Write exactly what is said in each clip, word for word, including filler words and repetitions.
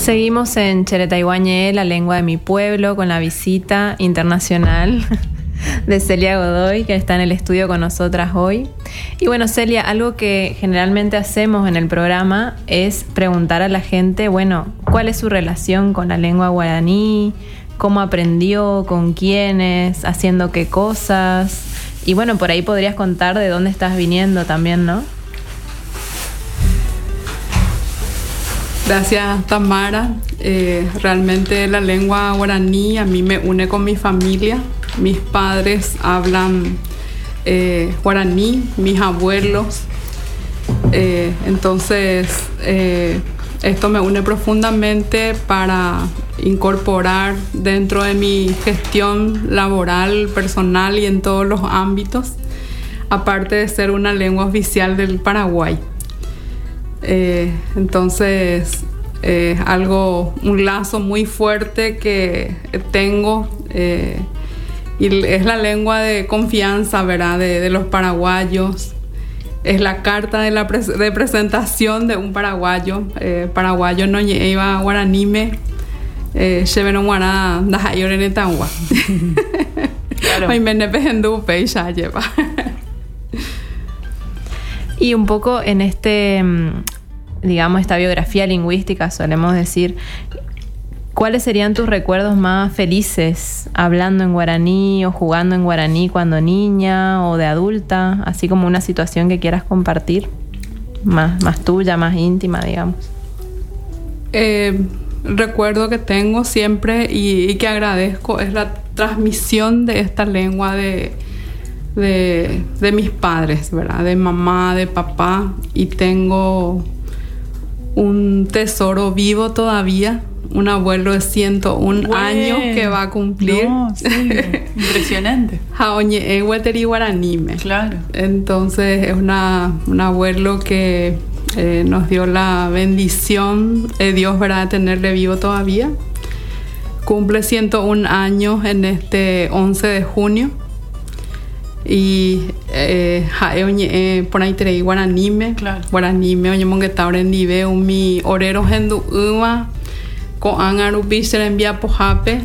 Seguimos en Cheretaihuañé, la lengua de mi pueblo, con la visita internacional de Celia Godoy, que está en el estudio con nosotras hoy. Y bueno, Celia, algo que generalmente hacemos en el programa es preguntar a la gente, bueno, ¿cuál es su relación con la lengua guaraní? ¿Cómo aprendió? ¿Con quiénes? ¿Haciendo qué cosas? Y bueno, por ahí podrías contar de dónde estás viniendo también, ¿no? Gracias, Tamara. Eh, realmente la lengua guaraní a mí me une con mi familia. Mis padres hablan eh, guaraní, mis abuelos. Eh, entonces, eh, esto me une profundamente para incorporar dentro de mi gestión laboral, personal y en todos los ámbitos, aparte de ser una lengua oficial del Paraguay. Eh, entonces, eh, algo, un lazo muy fuerte que tengo eh, y es la lengua de confianza, ¿verdad? De, de los paraguayos. Es la carta de la pres- de presentación de un paraguayo. Eh, paraguayo no lleva guaranime, lleven un guará da yorene tangua. Claro. Ya lleva. Y un poco en este, digamos, esta biografía lingüística, solemos decir, ¿cuáles serían tus recuerdos más felices hablando en guaraní o jugando en guaraní cuando niña o de adulta? Así como una situación que quieras compartir, más, más tuya, más íntima, digamos. Eh, recuerdo que tengo siempre y, y que agradezco es la transmisión de esta lengua de... De, de mis padres, ¿verdad? De mamá, de papá, y tengo un tesoro vivo todavía, un abuelo de ciento un bueno, años que va a cumplir. No, sí, impresionante. Jaoñe Eweteri Guaranime. Claro. Entonces es una, un abuelo que eh, nos dio la bendición de Dios, ¿verdad? De tenerle vivo todavía. Cumple ciento un años en este once de junio. Y eh, eh, por ahí te guaranime, claro. Guaranime, oye, mongueta orendive, un mi orero hendu uma, con angarupi se envía pojape,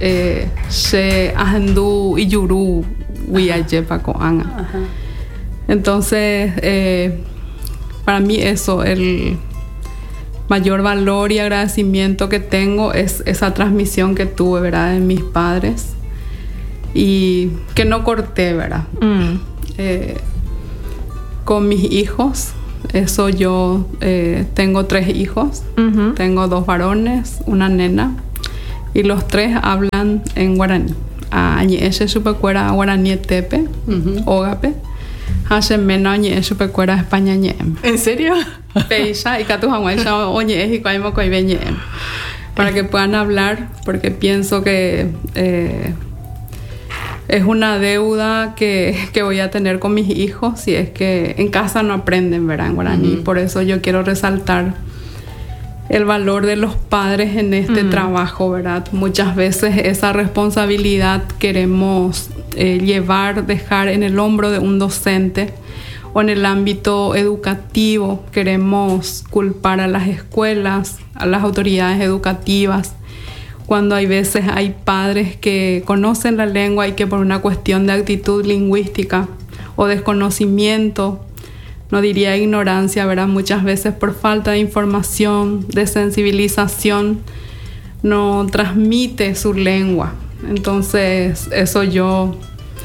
se ahendu iyuru, huiayepa con anga. Entonces, eh, para mí eso, el mayor valor y agradecimiento que tengo es esa transmisión que tuve, ¿verdad? De mis padres. Y que no corté, ¿verdad? Mm. Eh, con mis hijos, eso yo eh, tengo tres hijos, uh-huh. Tengo dos varones, una nena, y los tres hablan en guaraní. Añeche supecuera guaraní tepe, ogape, hashemena añeche supecuera españa ñem. ¿En serio? Peisha y catujanguaisha oñeche y cuaimo coibe ñem. Para que puedan hablar, porque pienso que eh, es una deuda que, que voy a tener con mis hijos si es que en casa no aprenden, ¿verdad? En guaraní. Uh-huh. Por eso yo quiero resaltar el valor de los padres en este uh-huh. trabajo, ¿verdad? Muchas veces esa responsabilidad queremos eh, llevar, dejar en el hombro de un docente, o en el ámbito educativo queremos culpar a las escuelas, a las autoridades educativas, cuando hay veces hay padres que conocen la lengua y que por una cuestión de actitud lingüística o desconocimiento, no diría ignorancia, ¿verdad? Muchas veces por falta de información, de sensibilización, no transmite su lengua. Entonces, eso yo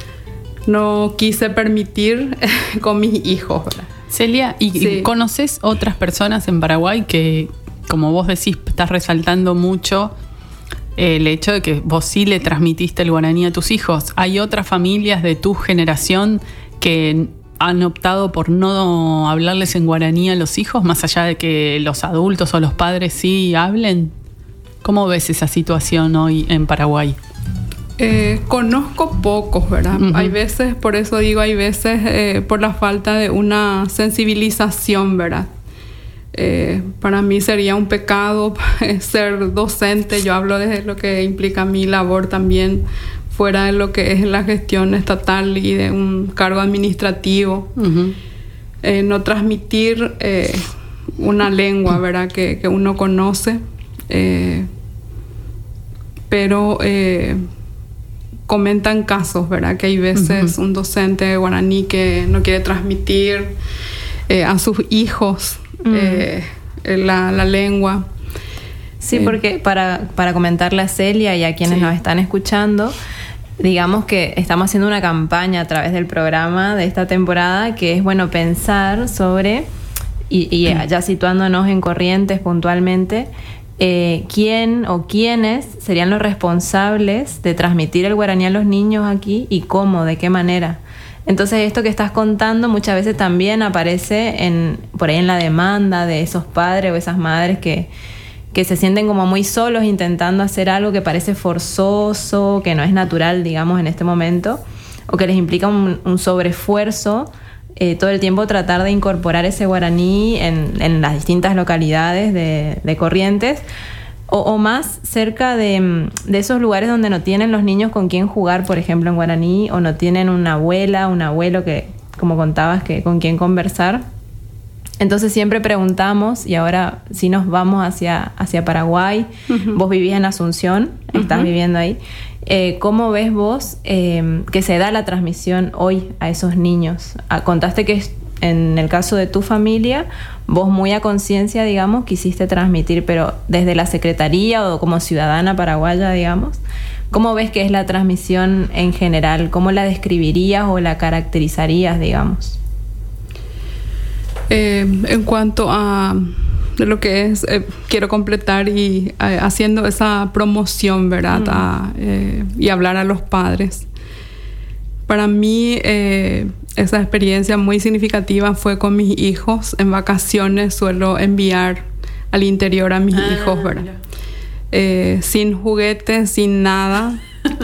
no quise permitir con mis hijos, ¿verdad? Celia, ¿y sí. conoces otras personas en Paraguay que, como vos decís, estás resaltando mucho el hecho de que vos sí le transmitiste el guaraní a tus hijos? ¿Hay otras familias de tu generación que han optado por no hablarles en guaraní a los hijos, más allá de que los adultos o los padres sí hablen? ¿Cómo ves esa situación hoy en Paraguay? Eh, conozco pocos, ¿verdad? Uh-huh. Hay veces, por eso digo, hay veces eh, por la falta de una sensibilización, ¿verdad? Eh, para mí sería un pecado ser docente. Yo hablo desde lo que implica mi labor también, fuera de lo que es la gestión estatal y de un cargo administrativo. Uh-huh. Eh, no transmitir eh, una lengua, ¿verdad? Que, que uno conoce. Eh, pero eh, comentan casos, ¿verdad? Que hay veces uh-huh. un docente de guaraní que no quiere transmitir eh, a sus hijos uh-huh. eh, la, la lengua. Sí, porque para, para comentarle a Celia y a quienes sí. nos están escuchando, digamos que estamos haciendo una campaña a través del programa de esta temporada que es, bueno, pensar sobre, y, y ya situándonos en Corrientes puntualmente, eh, quién o quiénes serían los responsables de transmitir el guaraní a los niños aquí y cómo, de qué manera. Entonces esto que estás contando muchas veces también aparece en, por ahí en la demanda de esos padres o esas madres que que se sienten como muy solos intentando hacer algo que parece forzoso, que no es natural, digamos, en este momento, o que les implica un, un sobreesfuerzo, eh, todo el tiempo tratar de incorporar ese guaraní en, en las distintas localidades de, de Corrientes, o, o más cerca de, de esos lugares donde no tienen los niños con quien jugar, por ejemplo, en guaraní, o no tienen una abuela, un abuelo que, como contabas, que con quien conversar. Entonces siempre preguntamos, y ahora sí nos vamos hacia, hacia Paraguay. Uh-huh. Vos vivís en Asunción, uh-huh. estás viviendo ahí. Eh, ¿Cómo ves vos eh, que se da la transmisión hoy a esos niños? Ah, contaste que en el caso de tu familia, vos muy a conciencia, digamos, quisiste transmitir, pero desde la Secretaría o como ciudadana paraguaya, digamos, ¿cómo ves que es la transmisión en general? ¿Cómo la describirías o la caracterizarías, digamos? Eh, en cuanto a lo que es, eh, quiero completar y eh, haciendo esa promoción, ¿verdad? Mm. A, eh, y hablar a los padres. Para mí, eh, esa experiencia muy significativa fue con mis hijos. En vacaciones suelo enviar al interior a mis ah, hijos, ¿verdad? Eh, sin juguetes, sin nada,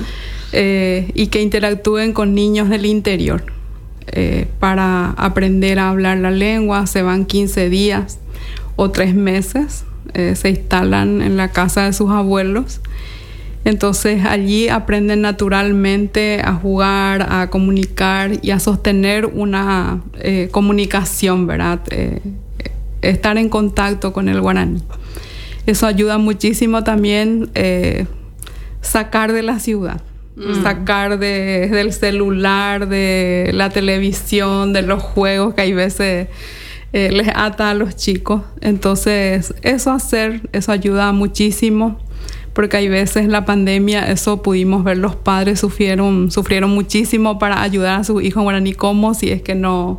eh, y que interactúen con niños del interior. Eh, para aprender a hablar la lengua. Se van quince días o tres meses, eh, se instalan en la casa de sus abuelos. Entonces allí aprenden naturalmente a jugar, a comunicar y a sostener una eh, comunicación, ¿verdad? Eh, estar en contacto con el guaraní. Eso ayuda muchísimo también eh, sacar de la ciudad. Mm. Sacar de, del celular, de la televisión, de los juegos que hay veces eh, les ata a los chicos. Entonces eso hacer, eso ayuda muchísimo, porque hay veces la pandemia, eso pudimos ver, los padres sufrieron, sufrieron muchísimo para ayudar a sus hijos en guaraní. ¿Cómo? Si es que no,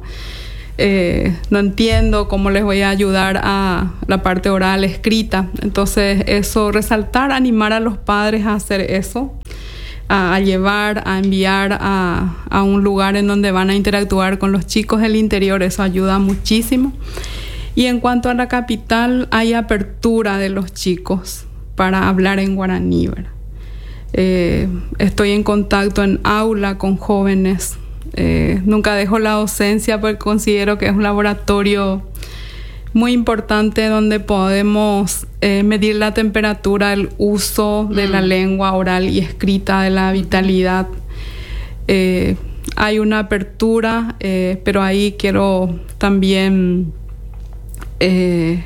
eh, no entiendo cómo les voy a ayudar a la parte oral, escrita. Entonces eso, resaltar, animar a los padres a hacer eso. A, a llevar, a enviar a, a un lugar en donde van a interactuar con los chicos del interior. Eso ayuda muchísimo. Y en cuanto a la capital, hay apertura de los chicos para hablar en guaraní, ¿verdad? Eh, estoy en contacto en aula con jóvenes. Eh, nunca dejo la docencia porque considero que es un laboratorio muy importante donde podemos eh, medir la temperatura, el uso de mm. la lengua oral y escrita, de la vitalidad. Eh, hay una apertura, eh, pero ahí quiero también eh,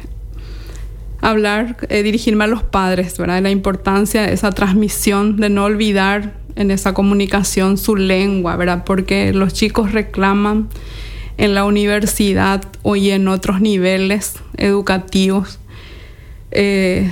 hablar, eh, dirigirme a los padres, ¿verdad? De la importancia de esa transmisión, de no olvidar en esa comunicación su lengua, ¿verdad? Porque los chicos reclaman en la universidad o y en otros niveles educativos. Eh,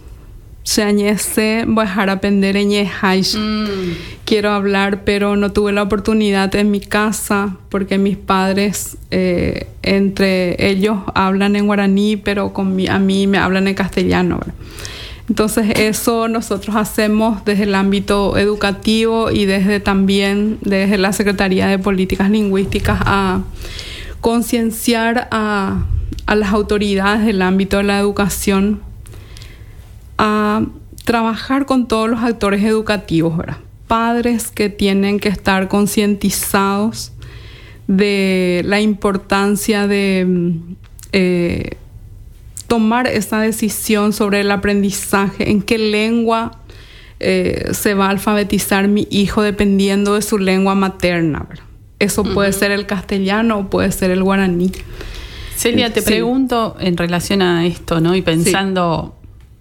mm. Quiero hablar, pero no tuve la oportunidad en mi casa porque mis padres, eh, entre ellos hablan en guaraní, pero con mi, a mí me hablan en castellano, ¿verdad? Entonces eso nosotros hacemos desde el ámbito educativo y desde también desde la Secretaría de Políticas Lingüísticas a concienciar a, a las autoridades del ámbito de la educación a trabajar con todos los actores educativos, ¿verdad? Padres que tienen que estar concientizados de la importancia de eh, tomar esa decisión sobre el aprendizaje, en qué lengua eh, se va a alfabetizar mi hijo dependiendo de su lengua materna, ¿verdad? Eso uh-huh. puede ser el castellano o puede ser el guaraní. Celia, te sí. pregunto en relación a esto, ¿no? Y pensando,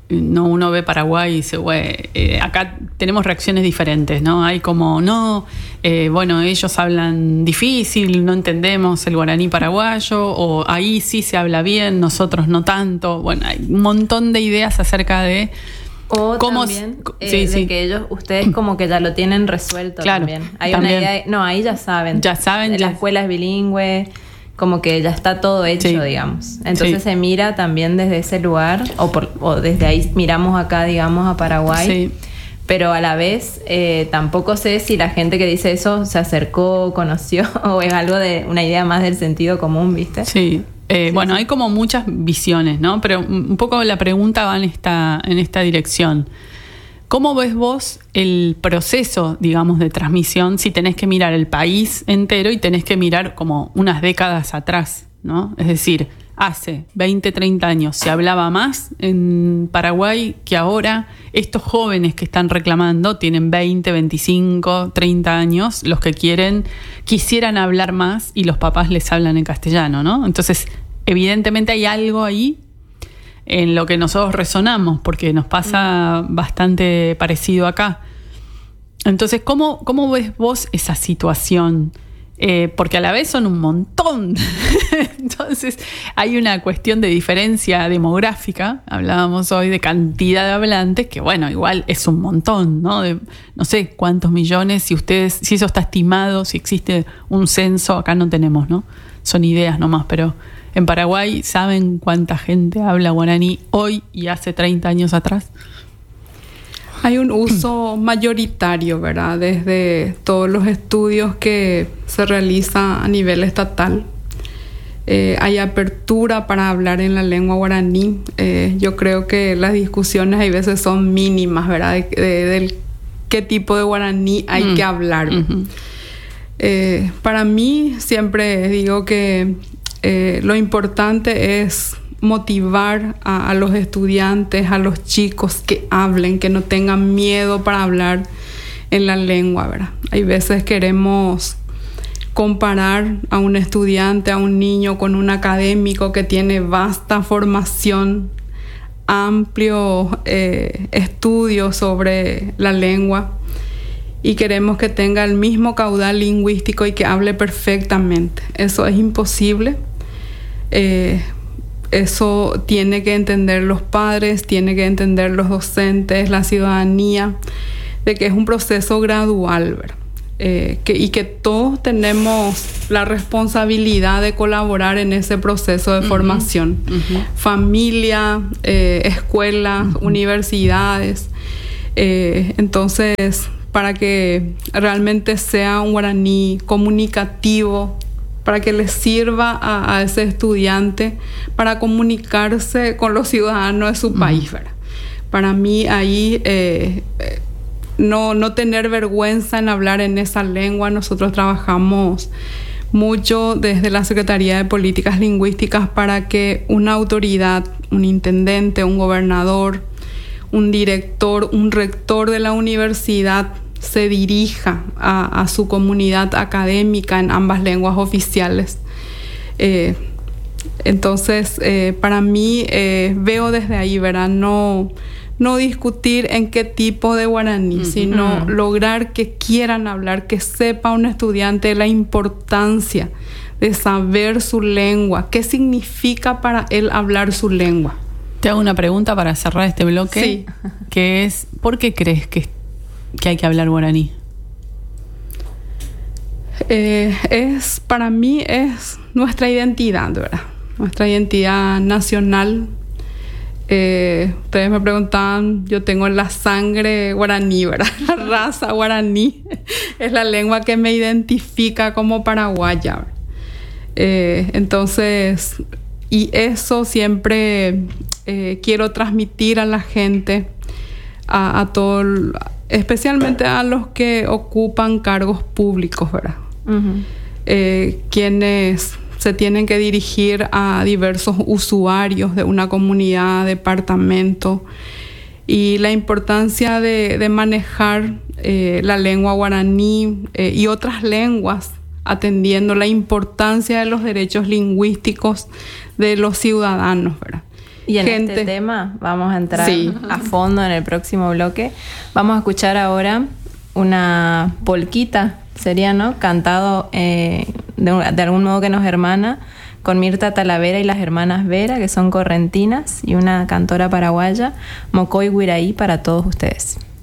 no, uno ve Paraguay y dice, güey, eh, acá tenemos reacciones diferentes, ¿no? Hay como, no, eh, bueno, ellos hablan difícil, no entendemos el guaraní paraguayo, o ahí sí se habla bien, nosotros no tanto. Bueno, hay un montón de ideas acerca de o cómo también eh, sí, de sí. que ellos, ustedes como que ya lo tienen resuelto. Claro, también. Hay también. una idea, no, ahí ya saben. Ya saben, La ya. escuela es bilingüe, como que ya está todo hecho, Sí. digamos. Entonces Sí. se mira también desde ese lugar, o, por, o desde ahí miramos acá, digamos, a Paraguay. Sí. Pero a la vez eh, tampoco sé si la gente que dice eso se acercó, conoció, o es algo de una idea más del sentido común, ¿viste? Sí. Eh, Sí, bueno, sí. hay como muchas visiones, ¿no? Pero un poco la pregunta va en esta, en esta dirección. ¿Cómo ves vos el proceso, digamos, de transmisión si tenés que mirar el país entero y tenés que mirar como unas décadas atrás, ¿no? Es decir, hace veinte, treinta años se hablaba más en Paraguay que ahora. Estos jóvenes que están reclamando tienen veinte, veinticinco, treinta años, los que quieren, quisieran hablar más y los papás les hablan en castellano, ¿no? Entonces, evidentemente hay algo ahí en lo que nosotros resonamos, porque nos pasa bastante parecido acá. Entonces, ¿cómo, cómo ves vos esa situación? Eh, porque a la vez son un montón. Entonces, hay una cuestión de diferencia demográfica. Hablábamos hoy de cantidad de hablantes, que bueno, igual es un montón, ¿no? De, no sé cuántos millones, si ustedes, si eso está estimado, si existe un censo, acá no tenemos, ¿no? Son ideas nomás, pero en Paraguay, ¿saben cuánta gente habla guaraní hoy y hace treinta años atrás? Hay un uso mayoritario, ¿verdad? Desde todos los estudios que se realizan a nivel estatal. Eh, hay apertura para hablar en la lengua guaraní. Eh, yo creo que las discusiones a veces son mínimas, ¿verdad? De, de, del qué tipo de guaraní hay mm. que hablar. Uh-huh. Eh, para mí, siempre digo que Eh, lo importante es motivar a, a los estudiantes, a los chicos que hablen, que no tengan miedo para hablar en la lengua, ¿verdad? Hay veces queremos comparar a un estudiante, a un niño con un académico que tiene vasta formación, amplio eh, estudio sobre la lengua, y queremos que tenga el mismo caudal lingüístico y que hable perfectamente. Eso es imposible. Eh, eso tiene que entender los padres, tiene que entender los docentes, la ciudadanía, de que es un proceso gradual, ¿verdad? Eh, que, y que todos tenemos la responsabilidad de colaborar en ese proceso de uh-huh. formación. Uh-huh. Familia, eh, escuelas, uh-huh. universidades. Eh, entonces, para que realmente sea un guaraní comunicativo, para que le sirva a, a ese estudiante para comunicarse con los ciudadanos de su uh-huh. país, ¿verdad? Para mí ahí eh, eh, no, no tener vergüenza en hablar en esa lengua. Nosotros trabajamos mucho desde la Secretaría de Políticas Lingüísticas para que una autoridad, un intendente, un gobernador, un director, un rector de la universidad se dirija a, a su comunidad académica en ambas lenguas oficiales. Eh, entonces, eh, para mí, eh, veo desde ahí, ¿verdad? No, no discutir en qué tipo de guaraní, uh-huh. sino lograr que quieran hablar, que sepa un estudiante la importancia de saber su lengua, qué significa para él hablar su lengua. Te hago una pregunta para cerrar este bloque, sí. que es, ¿por qué crees que que hay que hablar guaraní? Eh, es, para mí es nuestra identidad, ¿verdad? Nuestra identidad nacional. Eh, ustedes me preguntaban, yo tengo la sangre guaraní, ¿verdad? La raza guaraní es la lengua que me identifica como paraguaya. Eh, entonces, y eso siempre eh, quiero transmitir a la gente, a, a todo el, especialmente a los que ocupan cargos públicos, ¿verdad? Uh-huh. Eh, quienes se tienen que dirigir a diversos usuarios de una comunidad, departamento, y la importancia de, de manejar eh, la lengua guaraní eh, y otras lenguas, atendiendo la importancia de los derechos lingüísticos de los ciudadanos, ¿verdad? Y en gente. este tema vamos a entrar Sí. a fondo en el próximo bloque. Vamos a escuchar ahora una polquita, sería, ¿no? Cantado eh, de, de algún modo que nos hermana, con Mirta Talavera y las hermanas Vera, que son correntinas, y una cantora paraguaya, Mocoy Guiraí, para todos ustedes.